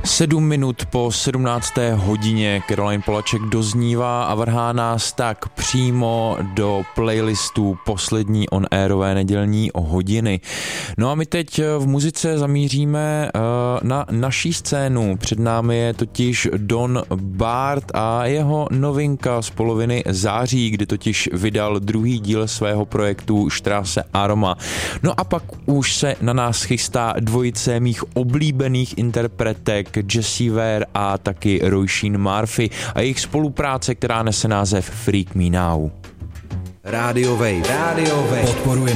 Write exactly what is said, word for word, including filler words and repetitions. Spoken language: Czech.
Sedm minut po sedmnácté hodině Caroline Polachek doznívá a vrhá nás tak přímo do playlistu poslední on-airové nedělní hodiny. No a my teď v muzice zamíříme uh, na naší scénu. Před námi je totiž Don Bart a jeho novinka z poloviny září, kdy totiž vydal druhý díl svého projektu Straße Aroma. No a pak už se na nás chystá dvojice mých oblíbených interpretek Jessie Ware a taky Roisin Murphy a jejich spolupráce, která nese název Freak Me Now. Radio Wave. Radio Wave. Podporuje